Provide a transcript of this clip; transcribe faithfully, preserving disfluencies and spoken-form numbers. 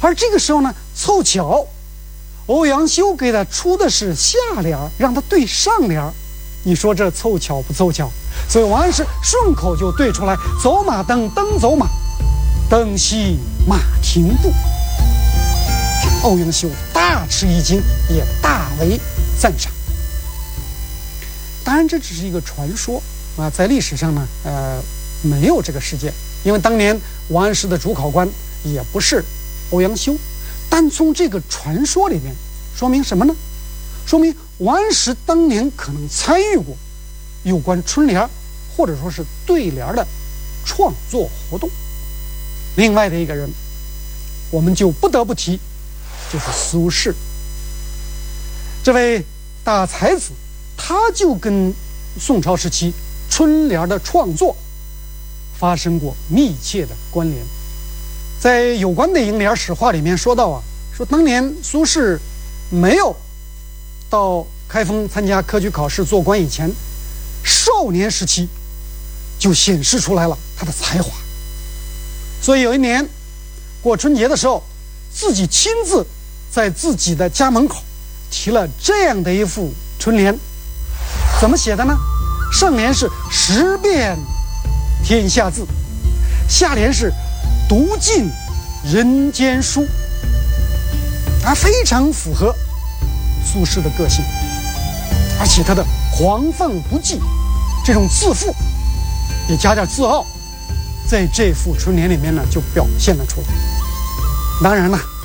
而这个时候呢，凑巧欧阳修给他出的是下联，让他对上联，你说这凑巧不凑巧？所以王安石顺口就对出来：走马灯，灯走马，灯熄马停步。欧阳修大吃一惊，也大为赞赏。当然这只是一个传说啊，在历史上呢，呃，没有这个事件，因为当年王安石的主考官也不是欧阳修。但从这个传说里面说明什么呢？说明王安石当年可能参与过有关春联或者说是对联的创作活动。另外的一个人我们就不得不提，就是苏轼。这位大才子他就跟宋朝时期春联的创作发生过密切的关联。在有关的楹联史话里面说到啊，说当年苏轼没有到开封参加科举考试做官以前，少年时期就显示出来了他的才华。所以有一年过春节的时候，自己亲自在自己的家门口提了这样的一副春联。怎么写的呢？上联是识遍天下字，下联是读尽人间书，它非常符合苏轼的个性，而且他的狂放不羁，这种自负也加点自傲，在这副春联里面呢就表现了出来。当然了，